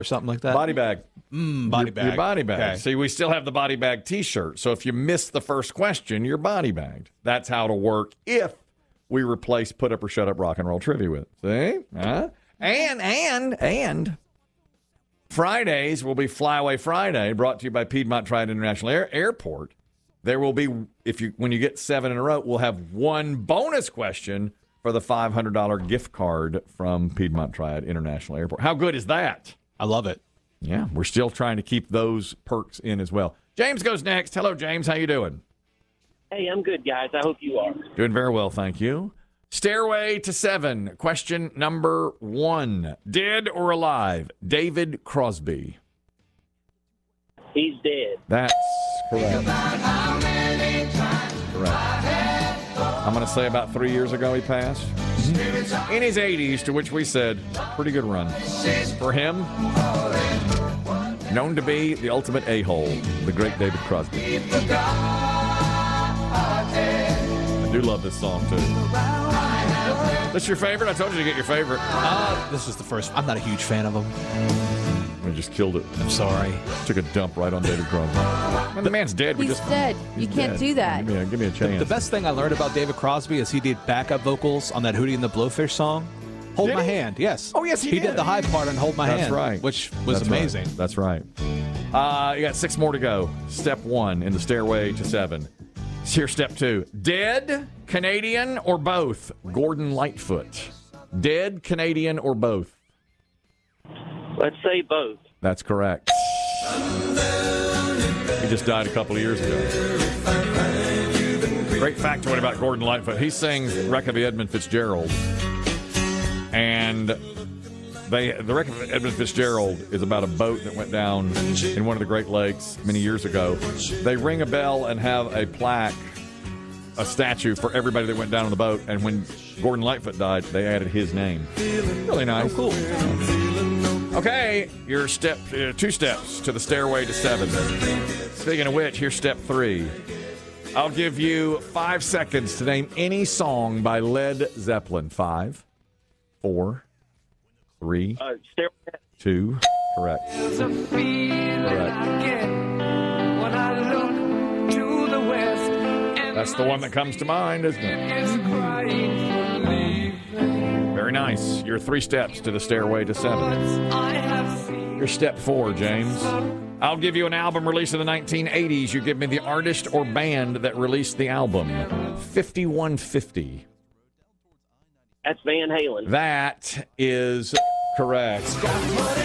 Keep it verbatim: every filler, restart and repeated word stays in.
or something like that? Body bag. Mm, body your, bag. Your body bag. Okay. See, we still have the body bag T-shirt. So if you miss the first question, you're body bagged. That's how it'll work if we replace Put Up or Shut Up Rock and Roll Trivia with it. See? Huh? And, and, and Fridays will be Flyaway Friday, brought to you by Piedmont Triad International Air- Airport. There will be, if you when you get seven in a row, we'll have one bonus question for the five hundred dollars gift card from Piedmont Triad International Airport. How good is that? I love it. Yeah, we're still trying to keep those perks in as well. James goes next. Hello, James. How you doing? Hey, I'm good, guys. I hope you are. Doing very well, thank you. Stairway to Seven. Question number one. Dead or alive? David Crosby. He's dead. That's correct. Correct. I'm going to say about three years ago he passed. Mm-hmm. In his eighties, to which we said, pretty good run. For him, known to be the ultimate a-hole, the great David Crosby. I do love this song, too. That's your favorite? I told you to get your favorite. Uh, this is the first. I'm not a huge fan of him. We just killed it. I'm sorry. Took a dump right on David Crosby. When the man's dead, we He's just dead. he's You can't dead. do that. Give me a, give me a chance. The best thing I learned about David Crosby is he did backup vocals on that Hootie and the Blowfish song. Hold Did My he? Hand, yes. Oh, yes, he He did. did the high part on Hold My That's Hand, right. which was That's amazing. Right. That's right. Uh, you got six more to go. Step one in the stairway to seven. Here's step two. Dead, Canadian, or both? Gordon Lightfoot. Dead, Canadian, or both? Let's say both. That's correct. He just died a couple of years ago. Great factoid about Gordon Lightfoot. He sings Wreck of the Edmund Fitzgerald. And they, the Wreck of the Edmund Fitzgerald is about a boat that went down in one of the Great Lakes many years ago. They ring a bell and have a plaque, a statue for everybody that went down on the boat. And when Gordon Lightfoot died, they added his name. Really nice. Oh, cool. Okay, your step, uh, two steps to the stairway to seven. Speaking of which, here's step three. I'll give you five seconds to name any song by Led Zeppelin. Five, four, three, Uh, stairway. two, correct. Correct. That's the one that comes to mind, isn't it? Very nice. Your three steps to the stairway to seven. Your step four, James. I'll give you an album released in the nineteen eighties. You give me the artist or band that released the album. fifty-one fifty. That's Van Halen. That is correct.